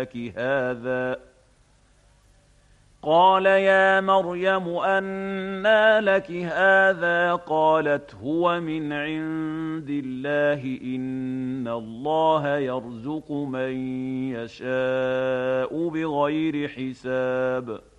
لك هذا قال يا مريم أنى لك هذا قالت هو من عند الله إن الله يرزق من يشاء بغير حساب